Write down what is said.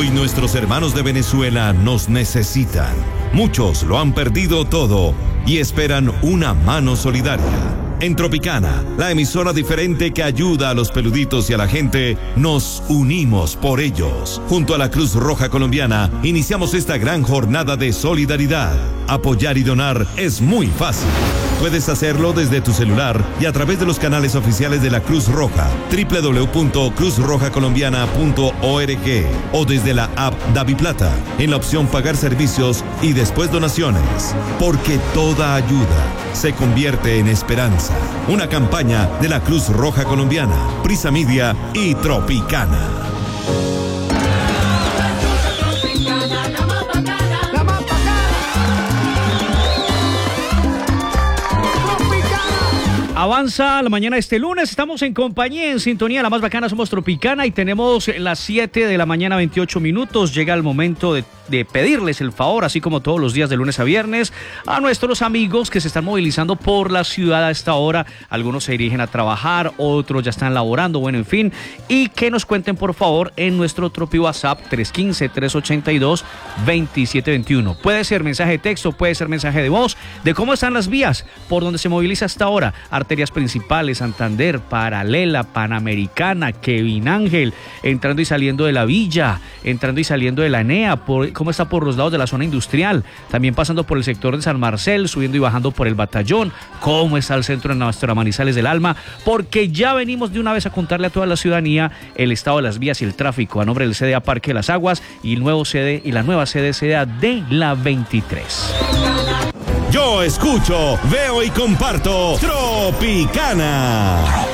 Hoy nuestros hermanos de Venezuela nos necesitan. Muchos lo han perdido todo y esperan una mano solidaria. En Tropicana, la emisora diferente que ayuda a los peluditos y a la gente, nos unimos por ellos. Junto a la Cruz Roja Colombiana, iniciamos esta gran jornada de solidaridad. Apoyar y donar es muy fácil. Puedes hacerlo desde tu celular y a través de los canales oficiales de la Cruz Roja, www.cruzrojacolombiana.org o desde la app DaviPlata, en la opción Pagar servicios y después donaciones. Porque toda ayuda se convierte en esperanza. Una campaña de la Cruz Roja Colombiana, Prisa Media y Tropicana. Avanza la mañana de este lunes, estamos en compañía, en sintonía, la más bacana, somos Tropicana y tenemos las 7 de la mañana, 28 minutos. Llega el momento de pedirles el favor, así como todos los días de lunes a viernes, a nuestros amigos que se están movilizando por la ciudad a esta hora. Algunos se dirigen a trabajar, otros ya están laborando, bueno, en fin, y que nos cuenten por favor en nuestro Tropi WhatsApp 315-382-2721. Puede ser mensaje de texto, puede ser mensaje de voz, de cómo están las vías por donde se moviliza hasta ahora. Arterias principales, Santander, Paralela, Panamericana, Kevin Ángel, entrando y saliendo de la Villa, entrando y saliendo de la ENEA, cómo está por los lados de la zona industrial, también pasando por el sector de San Marcel, subiendo y bajando por el Batallón, cómo está el centro de nuestra Manizales del Alma, porque ya venimos de una vez a contarle a toda la ciudadanía el estado de las vías y el tráfico a nombre del CDA Parque de las Aguas y la nueva sede CDA de la 23. Yo escucho, veo y comparto Tropicana.